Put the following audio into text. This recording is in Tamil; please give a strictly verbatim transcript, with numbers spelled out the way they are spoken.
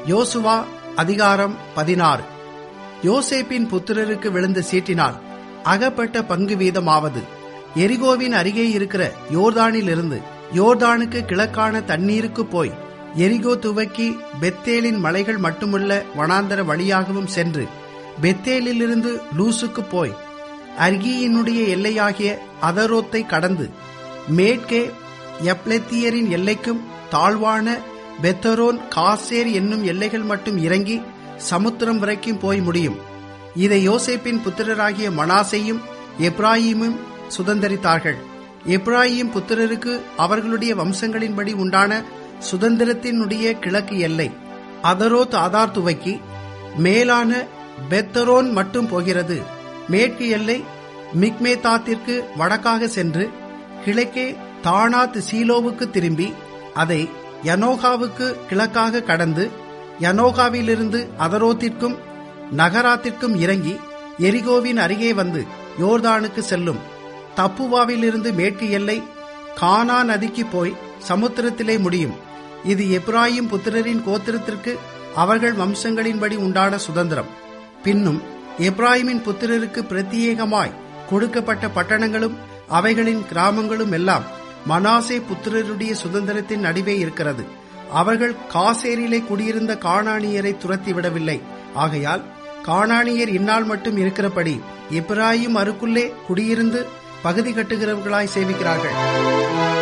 யோசுவா அதிகாரம் பதினாறு. யோசேப்பின் புத்திரருக்கு விழுந்த சீட்டினால் அகப்பட்ட பங்கு வீதமாவது, எரிகோவின் அருகே இருக்கிற யோர்தானிலிருந்து யோர்தானுக்கு கிழக்கான தண்ணீருக்கு போய் எரிகோ துவக்கி பெத்தேலின் மலைகள் மட்டுமுள்ள வனாந்தர வழியாகவும் சென்று பெத்தேலிலிருந்து லூசுக்கு போய் அர்கியினுடைய எல்லையாகிய அதரோத்தை கடந்து மேற்கே யப்லெத்தியரின் எல்லைக்கும் தாழ்வான பெத்தரோன் காசேர் என்னும் எல்லைகள் மட்டும் இறங்கி சமுத்திரம் வரைக்கும் போய் முடியும். இதை யோசேப்பின் புத்திரராகிய மனாசேயும் எப்ராயீமும் சுதந்தரித்தார்கள். எப்ராயீம் புத்திரருக்கு அவர்களுடைய வம்சங்களின்படி உண்டான சுதந்திரத்தினுடைய கிழக்கு எல்லை அதரோத் ஆதார் துவக்கி மேலான பெத்தரோன் மட்டும் போகிறது. மேற்கு எல்லை மிக்மேதாத்திற்கு வடக்காக சென்று கிழக்கே தானாத் சீலோவுக்கு திரும்பி அதை யனோகாவுக்கு கிழக்காக கடந்து யனோகாவிலிருந்து அதரோத்திற்கும் நகராத்திற்கும் இறங்கி எரிகோவின் அருகே வந்து யோர்தானுக்கு செல்லும். தப்புவாவிலிருந்து மேற்கு எல்லை கானா நதிக்கு போய் சமுத்திரத்திலே முடியும். இது எப்ராயிம் புத்திரரின் கோத்திரத்திற்கு அவர்கள் வம்சங்களின்படி உண்டான சுதந்திரம். பின்னும் எப்ராயிமின் புத்திரருக்கு பிரத்யேகமாய் கொடுக்கப்பட்ட பட்டணங்களும் அவைகளின் கிராமங்களும் எல்லாம் மனாசே புத்திரருடைய சுதந்திரத்தின் நடுவே இருக்கிறது. அவர்கள் காசேரிலே குடியிருந்த கானானியரை துரத்திவிடவில்லை. ஆகையால் கானானியர் இந்நாள் மட்டும் இருக்கிறபடி எப்ராயிம் அருக்குள்ளே குடியிருந்து பகுதி கட்டுகிறவர்களாய் சேவிக்கிறார்கள்.